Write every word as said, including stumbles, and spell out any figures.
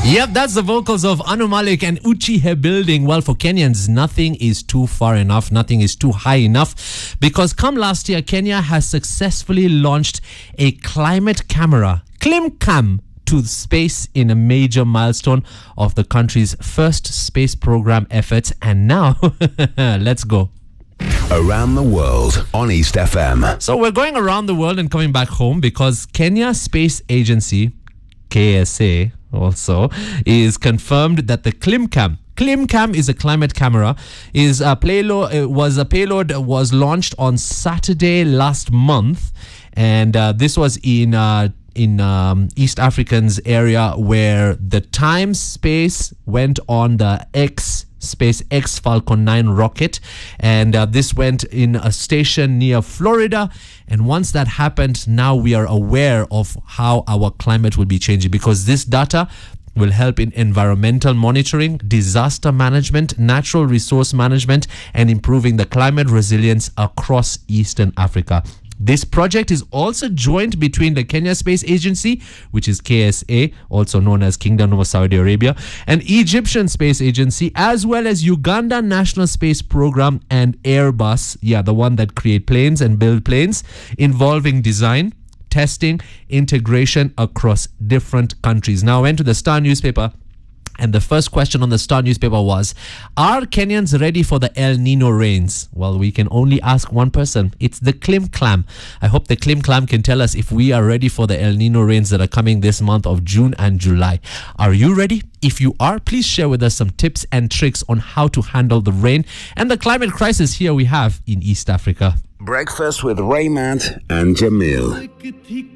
Yep, that's the vocals of Anu Malik and Uchihe Building. Well, for Kenyans, nothing is too far enough, nothing is too high enough, because come last year, Kenya has successfully launched a climate camera, ClimCam, to space in a major milestone of the country's first space program efforts. And now, let's go. Around the world on East F M. So we're going around the world and coming back home because Kenya Space Agency, K S A, also is confirmed that the ClimCam ClimCam is a climate camera. Is a payload uh, was a payload was launched on Saturday last month, and uh, this was in uh, in um, East African's area where the Times Space went on the X SpaceX Falcon nine rocket, and uh, this went in a station near Florida. And once that happened, now we are aware of how our climate will be changing, because this data will help in environmental monitoring, disaster management, natural resource management, and improving the climate resilience across Eastern Africa. This project is also joint between the Kenya Space Agency, which is K S A, also known as Kingdom of Saudi Arabia, and Egyptian Space Agency, as well as Uganda National Space Program and Airbus, yeah, the one that create planes and build planes, involving design, testing, integration across different countries. Now, I went to the Star newspaper, and the first question on the Star newspaper was, are Kenyans ready for the El Nino rains? Well, we can only ask one person. It's the ClimCam. I hope the ClimCam can tell us if we are ready for the El Nino rains that are coming this month of June and July. Are you ready? If you are, please share with us some tips and tricks on how to handle the rain and the climate crisis here we have in East Africa. Breakfast with Raymond and Jamil.